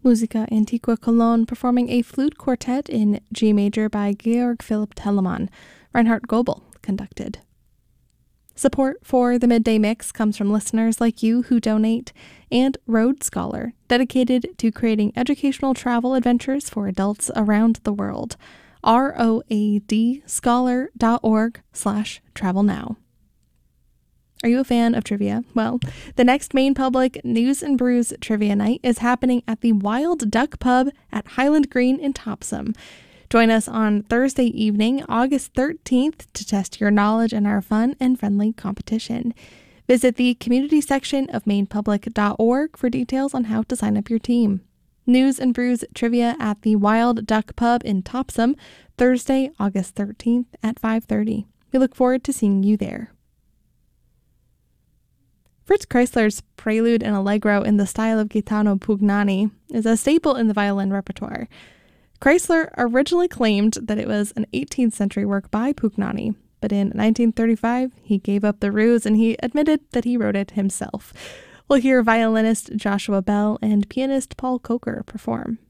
Musica Antiqua Cologne performing a flute quartet in G major by Georg Philipp Telemann. Reinhard Goebel conducted. Support for the Midday Mix comes from listeners like you who donate, and Road Scholar, dedicated to creating educational travel adventures for adults around the world. roadscholar.org/travelnow. Are you a fan of trivia? Well, the next Maine Public News and Brews Trivia Night is happening at the Wild Duck Pub at Highland Green in Topsom. Join us on Thursday evening, August 13th, to test your knowledge in our fun and friendly competition. Visit the community section of mainepublic.org for details on how to sign up your team. News and Brews Trivia at the Wild Duck Pub in Topsom, Thursday, August 13th at 5:30. We look forward to seeing you there. Fritz Kreisler's Prelude and Allegro in the style of Gaetano Pugnani is a staple in the violin repertoire. Kreisler originally claimed that it was an 18th century work by Pugnani, but in 1935 he gave up the ruse and he admitted that he wrote it himself. We'll hear violinist Joshua Bell and pianist Paul Coker perform.